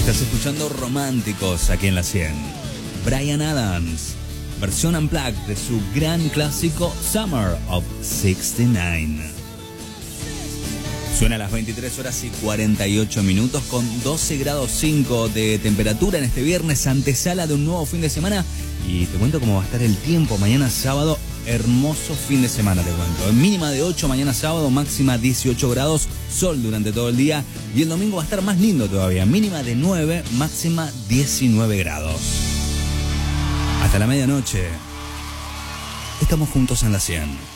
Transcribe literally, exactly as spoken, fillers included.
Estás escuchando Románticos aquí en la cien. Bryan Adams, versión unplugged de su gran clásico Summer of sesenta y nueve. Suena a las veintitrés horas y cuarenta y ocho minutos con doce grados cinco de temperatura en este viernes, antesala de un nuevo fin de semana. Y te cuento cómo va a estar el tiempo mañana sábado. Hermoso fin de semana, te cuento. Mínima de ocho mañana sábado, máxima dieciocho grados, sol durante todo el día. Y el domingo va a estar más lindo todavía. Mínima de nueve, máxima diecinueve grados. Hasta la medianoche. Estamos juntos en la cien.